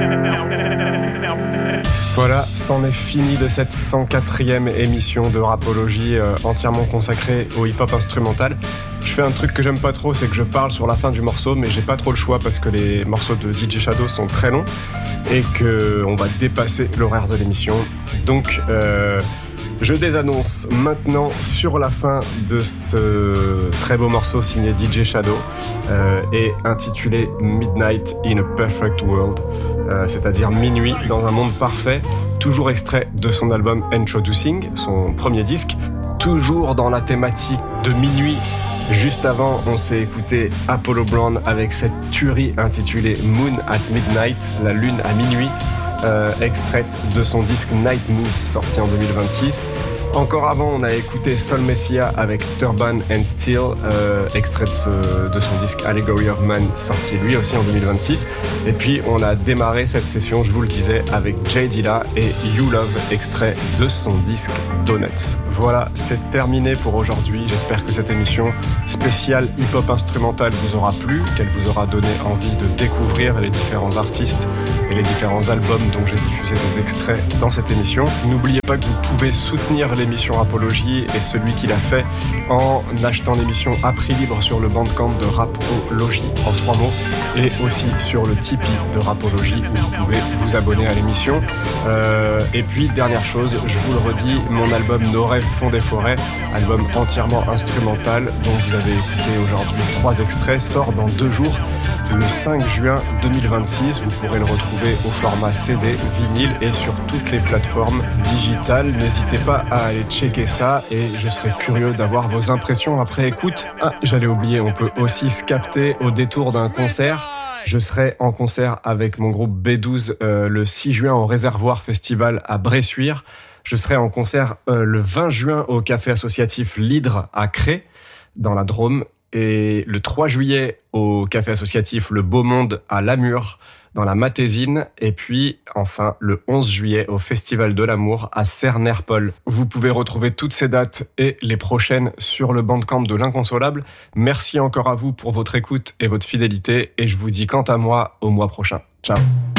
Voilà, c'en est fini de cette 104e émission de Rapologie entièrement consacrée au hip-hop instrumental. Je fais un truc que j'aime pas trop, c'est que je parle sur la fin du morceau, mais j'ai pas trop le choix parce que les morceaux de DJ Shadow sont très longs et qu'on va dépasser l'horaire de l'émission. Donc, je désannonce maintenant sur la fin de ce très beau morceau signé DJ Shadow et intitulé Midnight in a Perfect World, c'est-à-dire minuit dans un monde parfait, toujours extrait de son album Introducing, son premier disque, toujours dans la thématique de minuit. Juste avant, on s'est écouté Apollo Brown avec cette tuerie intitulée Moon at Midnight, la lune à minuit, extraite de son disque Night Moves sorti en 2026. Encore avant, on a écouté Soul Messiah avec Turban and Steel, extrait de son disque Allegory of Man, sorti lui aussi en 2026. Et puis, on a démarré cette session, je vous le disais, avec Jay Dilla et You Love, extrait de son disque Donuts. Voilà, c'est terminé pour aujourd'hui. J'espère que cette émission spéciale hip-hop instrumental vous aura plu, qu'elle vous aura donné envie de découvrir les différents artistes et les différents albums dont j'ai diffusé des extraits dans cette émission. N'oubliez pas que vous pouvez soutenir l'émission Rapologie et celui qui l'a fait en achetant l'émission à prix libre sur le bandcamp de Rapologie en 3 mots et aussi sur le Tipeee de Rapologie où vous pouvez vous abonner à l'émission. Et puis dernière chose, je vous le redis, mon album Nos rêves font des forêts, album entièrement instrumental dont vous avez écouté aujourd'hui 3 extraits, sort dans 2 jours. Le 5 juin 2026, vous pourrez le retrouver au format CD, vinyle et sur toutes les plateformes digitales. N'hésitez pas à aller checker ça et je serais curieux d'avoir vos impressions après écoute. Ah, j'allais oublier, on peut aussi se capter au détour d'un concert. Je serai en concert avec mon groupe B12 le 6 juin au Réservoir Festival à Bressuire. Je serai en concert le 20 juin au Café Associatif L'Hydre à Cré, dans la Drôme. Et le 3 juillet au Café Associatif Le Beau Monde à Lamure, dans la Matésine. Et puis, enfin, le 11 juillet au Festival de l'Amour à Cernerpol. Vous pouvez retrouver toutes ces dates et les prochaines sur le bandcamp de l'Inconsolable. Merci encore à vous pour votre écoute et votre fidélité. Et je vous dis quant à moi au mois prochain. Ciao.